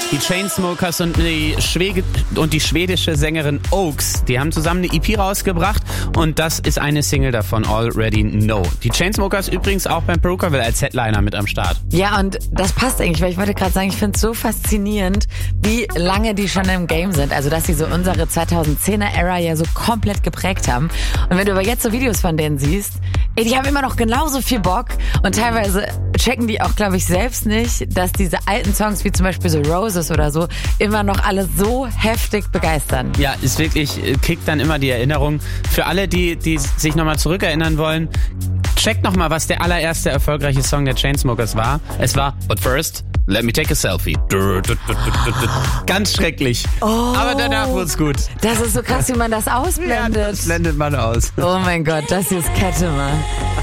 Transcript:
Die Chainsmokers und die schwedische Sängerin Oaks, die haben zusammen eine EP rausgebracht und das ist eine Single davon, Already Know. Die Chainsmokers übrigens auch beim Perucaville als Headliner mit am Start. Ja, und das passt eigentlich, weil ich wollte gerade sagen, ich finde es so faszinierend, wie lange die schon im Game sind. Also, dass sie so unsere 2010er-Ära ja so komplett geprägt haben. Und wenn du aber jetzt so Videos von denen siehst, die haben immer noch genauso viel Bock und teilweise checken die auch, glaube ich, selbst nicht, dass diese alten Songs wie zum Beispiel so Roses oder so immer noch alle so heftig begeistern. Ja, ist wirklich, kickt dann immer die Erinnerung. Für alle, die sich nochmal zurückerinnern wollen, checkt nochmal, was der allererste erfolgreiche Song der Chainsmokers war. Es war But First, Let Me Take a Selfie. Ganz schrecklich. Oh, aber danach wird's gut. Das ist so krass, wie man das ausblendet. Ja, das blendet man aus. Oh mein Gott, das ist Kette, Mann.